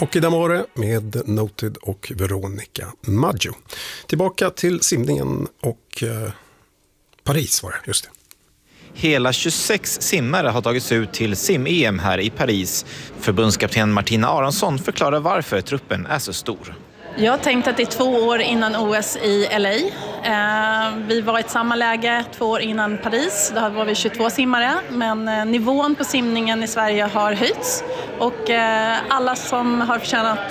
Och idag var det med Noted och Veronica Maggio. Tillbaka till simningen och Paris var det, just det. Hela 26 simmare har tagits ut till sim-EM här i Paris. Förbundskapten Martina Aronsson förklarar varför truppen är så stor. Jag har tänkt att det är 2 år innan OS i LA. Vi var i ett samma läge 2 år innan Paris. Då var vi 22 simmare. Men nivån på simningen i Sverige har höjts. Och alla som har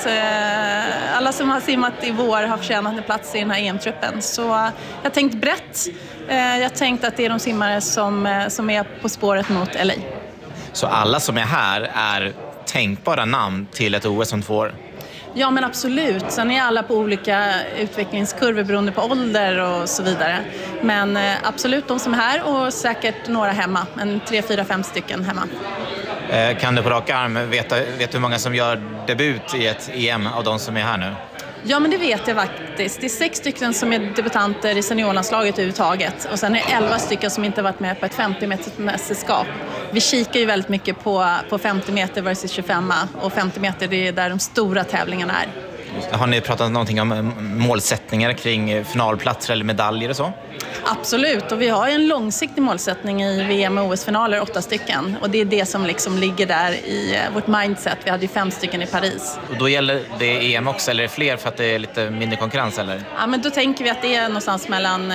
simmat i vår har förtjänat en plats i den här EM-truppen. Så jag har tänkt brett. Jag har tänkt att det är de simmare som är på spåret mot LA. Så alla som är här är tänkbara namn till ett OS om 2 år? Ja, men absolut. Sen är alla på olika utvecklingskurvor beroende på ålder och så vidare. Men absolut de som är här och säkert några hemma. 3, 4, 5 stycken hemma. Kan du på rak arm veta hur många som gör debut i ett EM av de som är här nu? Ja, men det vet jag faktiskt. Det är 6 stycken som är debutanter i seniorlandslaget överhuvudtaget. Och sen är det 11 stycken som inte varit med på ett 50-metersmästerskap. Vi kikar ju väldigt mycket på 50 meter versus 25. Och 50 meter, det är där de stora tävlingarna är. Har ni pratat någonting om målsättningar kring finalplatser eller medaljer och så? Absolut, och vi har en långsiktig målsättning i VM och OS-finaler, 8 stycken. Och det är det som liksom ligger där i vårt mindset. Vi hade ju 5 stycken i Paris. Och då gäller det EM också, eller är det fler för att det är lite mindre konkurrens, eller? Ja, men då tänker vi att det är någonstans mellan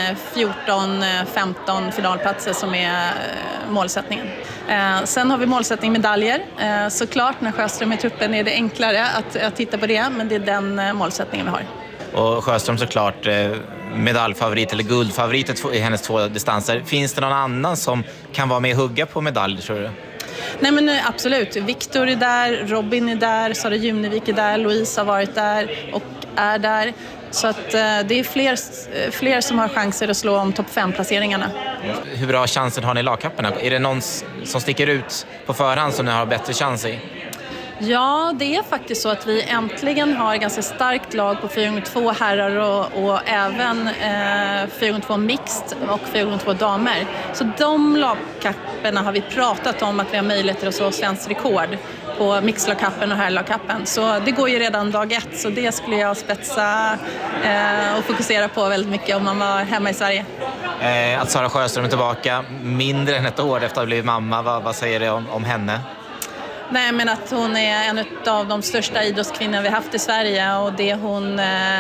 14-15 finalplatser som är målsättningen. Sen har vi målsättning medaljer. Såklart, när Sjöström är i truppen är det enklare att titta på det, men det är den målsättningen vi har. Och Sjöström såklart medaljfavorit eller guldfavorit i hennes 2 distanser. Finns det någon annan som kan vara med och hugga på medalj, tror du? Nej, men absolut. Viktor är där, Robin är där, Sara Junevik är där, Louise har varit där och är där. Så att det är fler som har chanser att slå om topp 5-placeringarna. Hur bra chanser har ni i lagkapparna? Är det någon som sticker ut på förhand som ni har bättre chans i? Ja, det är faktiskt så att vi äntligen har ett ganska starkt lag på 4x2 herrar och även 4x2 mixed och 4x2 damer. Så de lagkapperna har vi pratat om att vi har möjligheter att slå svensk rekord på mixlagkappen och herrlagkappen. Så det går ju redan dag 1, så det skulle jag spetsa och fokusera på väldigt mycket om man var hemma i Sverige. Att Sara Sjöström är tillbaka mindre än ett år efter att ha blivit mamma, vad säger det om henne? Nej, men att hon är en av de största idrottskvinnor vi haft i Sverige och det hon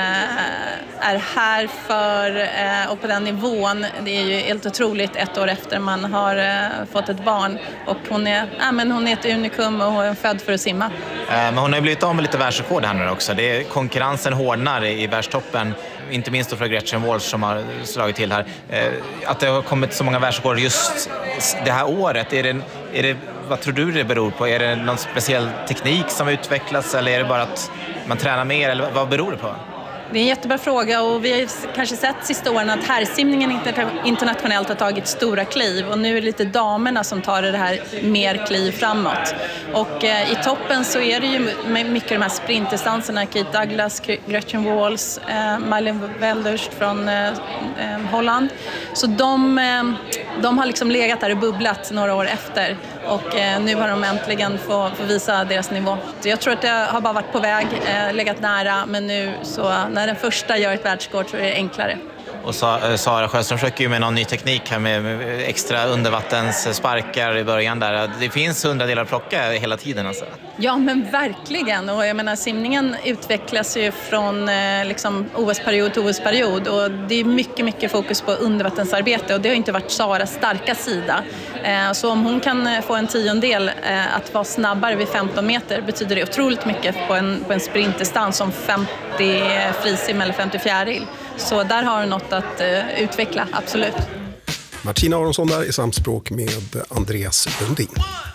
är här för och på den nivån, det är ju helt otroligt 1 år efter man har fått ett barn och hon är ett unikum och hon är född för att simma. Men hon har ju blivit av med lite världsrekord här nu också. Konkurrensen hårdnar i världstoppen, inte minst för Gretchen Walsh som har slagit till här. Att det har kommit så många världsrekord just det här året, är det vad tror du det beror på? Är det någon speciell teknik som utvecklas eller är det bara att man tränar mer? Eller vad beror det på? Det är en jättebra fråga och vi har kanske sett sista åren att herrsimningen internationellt har tagit stora kliv och nu är det lite damerna som tar det här mer kliv framåt. Och i toppen så är det ju mycket de här sprintdistanserna, Kate Douglas, Gretchen Walsh, Malin Velders från Holland. Så de har liksom legat där och bubblat några år efter och nu har de äntligen få visa deras nivå. Så jag tror att det har bara varit på väg, legat nära, men nu så när den första gör ett världsrekord så är det enklare. Och Sara Sjöström försöker ju med någon ny teknik här med extra undervattenssparkar i början där. Det finns 100 delar att plocka hela tiden alltså. Ja, men verkligen. Och jag menar, simningen utvecklas ju från liksom OS-period till OS-period och det är mycket fokus på undervattensarbete och det har inte varit Saras starka sida. Så om hon kan få en 10-del att vara snabbare vid 15 meter betyder det otroligt mycket på en sprintdistans som 50 frisim eller 50 fjäril. Så där har hon något att utveckla, absolut. Martina Aronsson där i samspråk med Andreas Lundin.